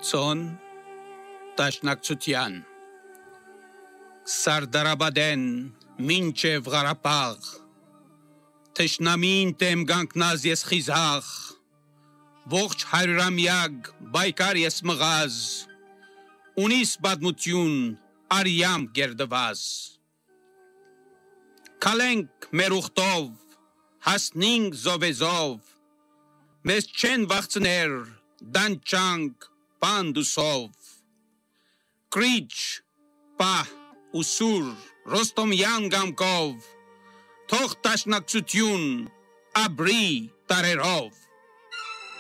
Ծոն տաշնակցության Սարդարաբադեն մինչև Ղարաբաղ Թշնամին դեմ գանկնած ես խիզախ ողջ հարյուրամյակ բայկար ես մղած ունիս պատմություն արյամ գերդված Կալենք մեր ուխտով հասնինք զովեզով մեզ չեն վախցներ դանչանք Pandusov, Krich, Pa, Usur, Rostomyan Gamkov, Toch Tashnaksutun, Abri, Tarerov.